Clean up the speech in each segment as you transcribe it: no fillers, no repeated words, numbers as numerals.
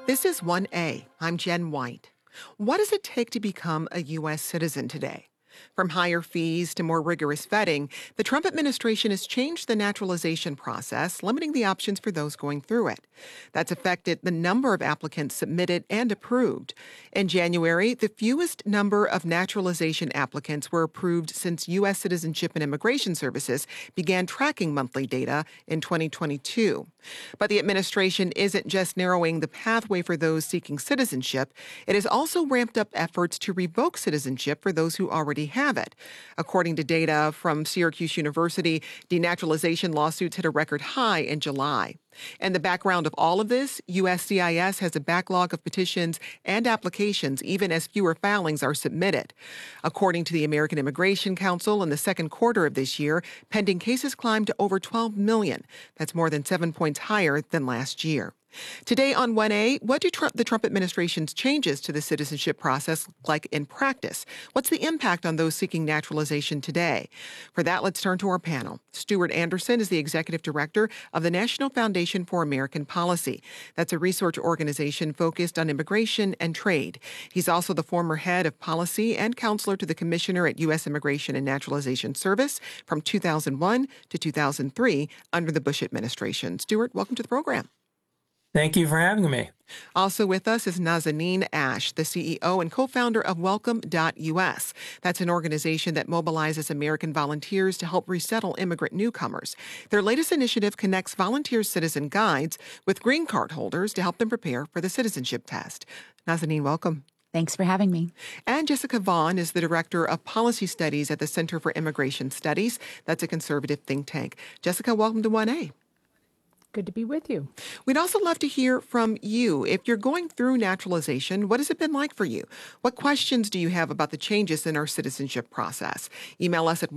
This is 1A. I'm Jen White. What does it take to become a U.S. citizen today? From higher fees to more rigorous vetting, the Trump administration has changed the naturalization process, limiting the options for those going through it. That's affected the number of applicants submitted and approved. In January, the fewest number of naturalization applicants were approved since U.S. Citizenship and Immigration Services began tracking monthly data in 2022. But the administration isn't just narrowing the pathway for those seeking citizenship, it has also ramped up efforts to revoke citizenship for those who already have it. According to data from Syracuse University, denaturalization lawsuits hit a record high in July. In the background of all of this, USCIS has a backlog of petitions and applications, even as fewer filings are submitted. According to the American Immigration Council, in the second quarter of this year, pending cases climbed to over 12 million. That's more than 7 points higher than last year. Today on 1A, what do the Trump administration's changes to the citizenship process look like in practice? What's the impact on those seeking naturalization today? For that, let's turn to our panel. Stuart Anderson is the executive director of the National Foundation for American Policy. That's a research organization focused on immigration and trade. He's also the former head of policy and counselor to the commissioner at U.S. Immigration and Naturalization Service from 2001 to 2003 under the Bush administration. Stuart, welcome to the program. Thank you for having me. Also with us is Nazanin Ash, the CEO and co-founder of Welcome.us. That's an organization that mobilizes American volunteers to help resettle immigrant newcomers. Their latest initiative connects volunteer citizen guides with green card holders to help them prepare for the citizenship test. Nazanin, welcome. Thanks for having me. And Jessica Vaughn is the Director of Policy Studies at the Center for Immigration Studies. That's a conservative think tank. Jessica, welcome to 1A. Good to be with you. We'd also love to hear from you. If you're going through naturalization, what has it been like for you? What questions do you have about the changes in our citizenship process? Email us at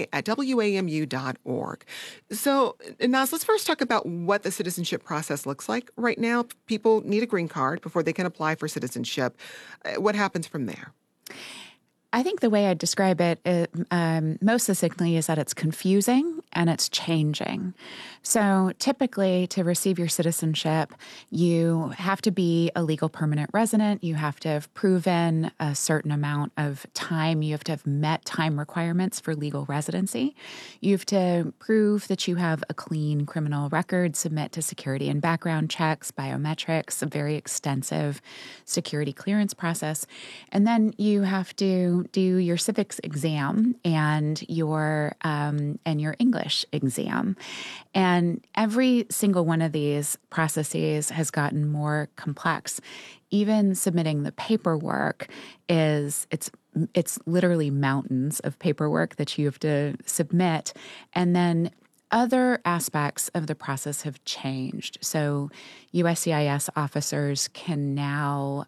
1a@wamu.org. So, Naz, let's first talk about what the citizenship process looks like. Right now, people need a green card before they can apply for citizenship. What happens from there? I think the way I describe it most succinctly is that it's confusing and it's changing. So typically, to receive your citizenship, you have to be a legal permanent resident. You have to have proven a certain amount of time. You have to have met time requirements for legal residency. You have to prove that you have a clean criminal record, submit to security and background checks, biometrics, a very extensive security clearance process. And then you have to do your civics exam and your English exam. And every single one of these processes has gotten more complex. Even submitting the paperwork it's literally mountains of paperwork that you have to submit. And then other aspects of the process have changed. So USCIS officers can now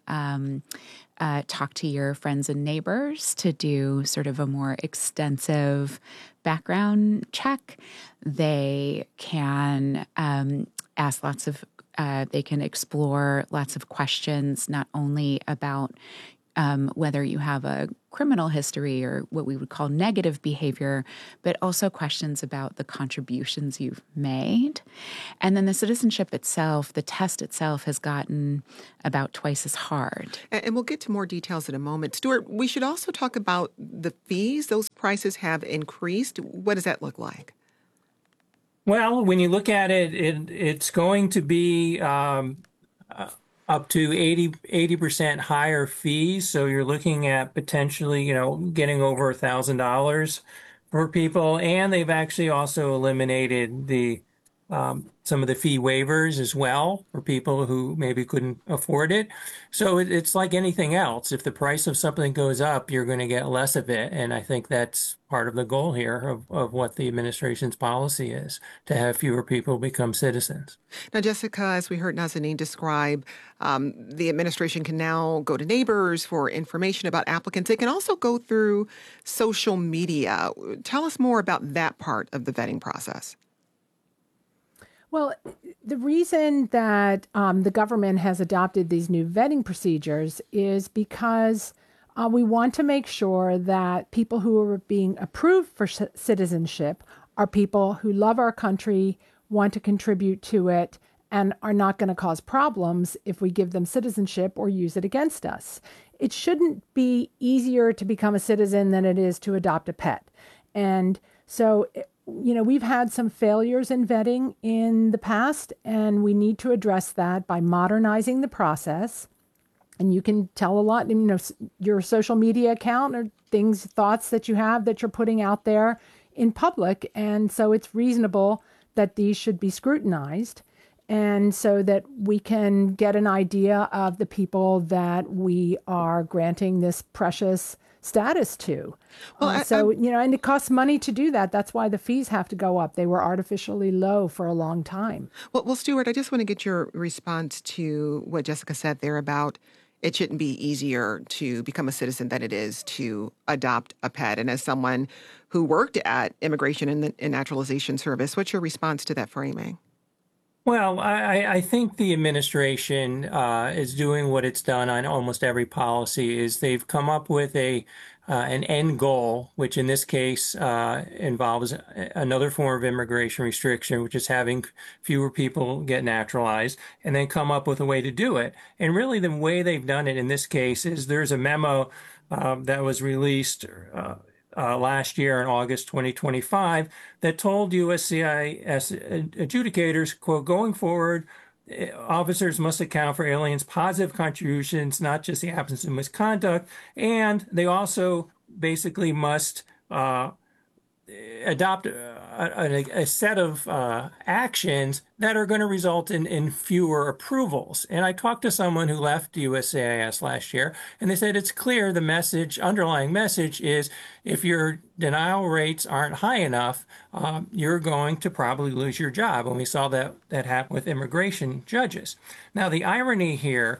talk to your friends and neighbors to do sort of a more extensive background check. They can ask they can explore lots of questions, not only about whether you have a criminal history or what we would call negative behavior, but also questions about the contributions you've made. And then the citizenship itself, the test itself, has gotten about twice as hard. And we'll get to more details in a moment. Stuart, we should also talk about the fees. Those prices have increased. What does that look like? Well, when you look at it, it's going to be up to 80% higher fees. So you're looking at potentially, getting over $1,000 for people. And they've actually also eliminated some of the fee waivers as well for people who maybe couldn't afford it. So it's like anything else. If the price of something goes up, you're going to get less of it. And I think that's part of the goal here of what the administration's policy is, to have fewer people become citizens. Now, Jessica, as we heard Nazanin describe, the administration can now go to neighbors for information about applicants. They can also go through social media. Tell us more about that part of the vetting process. Well, the reason that the government has adopted these new vetting procedures is because we want to make sure that people who are being approved for citizenship are people who love our country, want to contribute to it, and are not going to cause problems if we give them citizenship or use it against us. It shouldn't be easier to become a citizen than it is to adopt a pet. And so, we've had some failures in vetting in the past, and we need to address that by modernizing the process. And you can tell a lot, your social media account or thoughts that you have that you're putting out there in public. And so it's reasonable that these should be scrutinized, and so that we can get an idea of the people that we are granting this precious status to. Well, and it costs money to do that. That's why the fees have to go up. They were artificially low for a long time. Well, Stuart, I just want to get your response to what Jessica said there about it shouldn't be easier to become a citizen than it is to adopt a pet. And as someone who worked at Immigration and Naturalization Service, what's your response to that framing? Well, I think the administration is doing what it's done on almost every policy. Is they've come up with an end goal, which in this case involves another form of immigration restriction, which is having fewer people get naturalized, and then come up with a way to do it. And really, the way they've done it in this case is there's a memo that was released last year in August 2025 that told USCIS adjudicators, quote, going forward, officers must account for aliens' positive contributions, not just the absence of misconduct, and they also basically must adopt a set of actions that are going to result in fewer approvals. And I talked to someone who left USCIS last year, and they said it's clear the underlying message is if your denial rates aren't high enough, you're going to probably lose your job. And we saw that happen with immigration judges. Now, the irony here,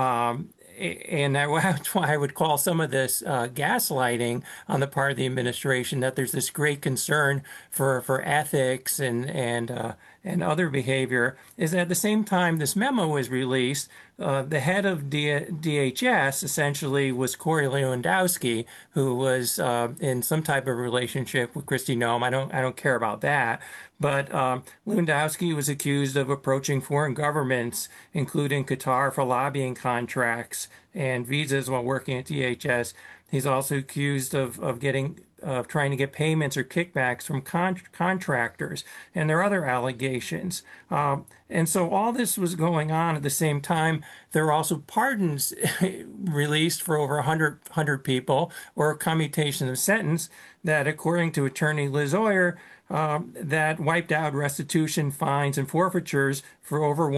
and that's why I would call some of this gaslighting on the part of the administration, that there's this great concern for ethics and other behavior, is that at the same time this memo was released, the head of DHS essentially was Corey Lewandowski, who was in some type of relationship with Kristi Noem. I don't care about that. But Lewandowski was accused of approaching foreign governments, including Qatar, for lobbying contracts and visas while working at DHS. He's also accused of trying to get payments or kickbacks from contractors, and there are other allegations. And so all this was going on at the same time. There were also pardons released for over 100 people, or a commutation of sentence that, according to attorney Liz Oyer, that wiped out restitution, fines, and forfeitures for over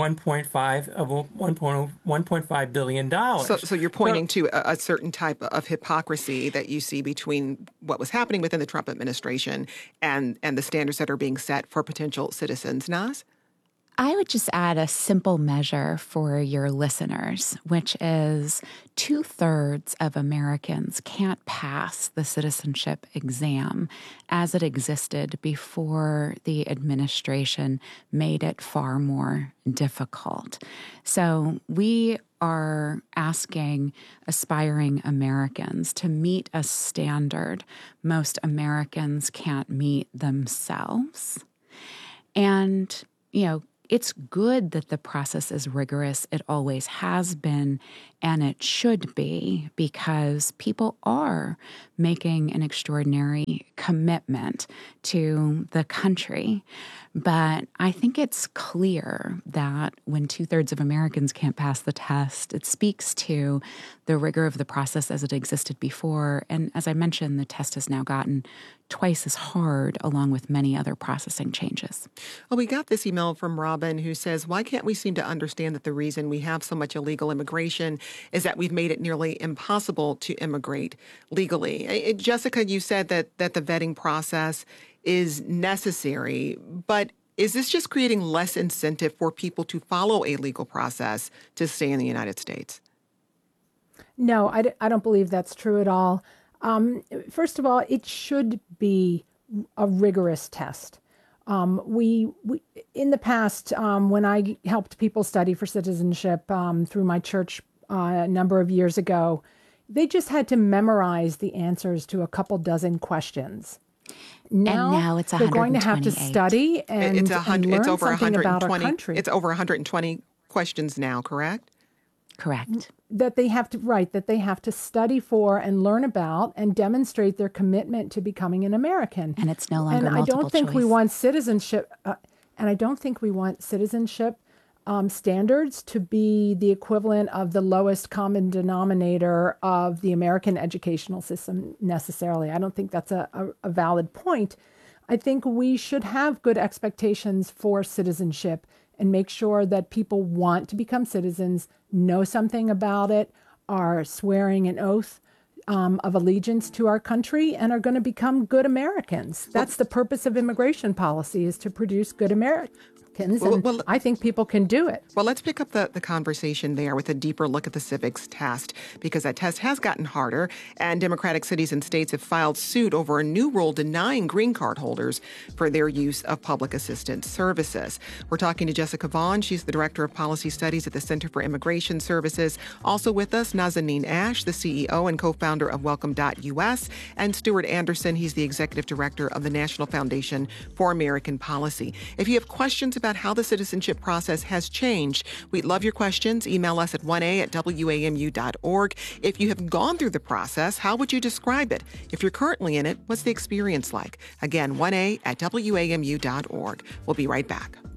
$1.5 billion. So you're pointing to a certain type of hypocrisy that you see between what was happening within the Trump administration and the standards that are being set for potential citizens. Naz? I would just add a simple measure for your listeners, which is 2/3 of Americans can't pass the citizenship exam as it existed before the administration made it far more difficult. So we are asking aspiring Americans to meet a standard most Americans can't meet themselves. And, it's good that the process is rigorous. It always has been, and it should be, because people are making an extraordinary commitment to the country. But I think it's clear that when 2/3 of Americans can't pass the test, it speaks to the rigor of the process as it existed before. And as I mentioned, the test has now gotten twice as hard, along with many other processing changes. Well, we got this email from Robin who says, why can't we seem to understand that the reason we have so much illegal immigration is that we've made it nearly impossible to immigrate legally? Jessica, you said that the vetting process is necessary, but is this just creating less incentive for people to follow a legal process to stay in the United States? No, I don't believe that's true at all. First of all, it should be a rigorous test. We in the past, when I helped people study for citizenship through my church a number of years ago, they just had to memorize the answers to a couple dozen questions. now it's they're going to have to 128. study and, It's and learn over something about our 120. country. It's over 120 questions now, correct? Correct. That they have to study for and learn about and demonstrate their commitment to becoming an American. And it's no longer And I multiple don't think we choice. want citizenship. And I don't think we want citizenship standards to be the equivalent of the lowest common denominator of the American educational system necessarily. I don't think that's a valid point. I think we should have good expectations for citizenship and make sure that people want to become citizens, know something about it, are swearing an oath of allegiance to our country, and are going to become good Americans. That's the purpose of immigration policy, is to produce good Americans. And I think people can do it. Well, let's pick up the conversation there with a deeper look at the civics test, because that test has gotten harder, and Democratic cities and states have filed suit over a new rule denying green card holders for their use of public assistance services. We're talking to Jessica Vaughn. She's the Director of Policy Studies at the Center for Immigration Services. Also with us, Nazanin Ash, the CEO and co-founder of Welcome.us, and Stuart Anderson. He's the Executive Director of the National Foundation for American Policy. If you have questions about how the citizenship process has changed, we'd love your questions. Email us at 1a@wamu.org. If you have gone through the process, how would you describe it? If you're currently in it, what's the experience like? Again, 1a@wamu.org. We'll be right back.